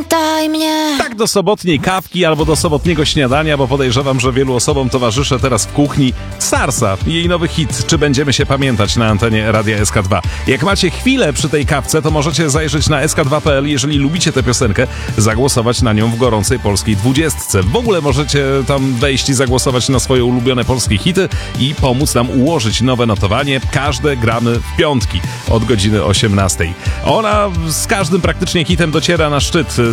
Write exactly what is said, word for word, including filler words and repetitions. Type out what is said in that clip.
Zapytaj mnie. Tak do sobotniej kawki albo do sobotniego śniadania, bo podejrzewam, że wielu osobom towarzyszę teraz w kuchni Sarsa i jej nowy hit. Czy będziemy się pamiętać na antenie Radia S K dwa? Jak macie chwilę przy tej kawce, to możecie zajrzeć na S K dwa kropka p l. Jeżeli lubicie tę piosenkę, zagłosować na nią w gorącej polskiej dwudziestce. W ogóle możecie tam wejść i zagłosować na swoje ulubione polskie hity i pomóc nam ułożyć nowe notowanie. Każde gramy w piątki od godziny osiemnastej. Ona z każdym praktycznie hitem dociera na szczyt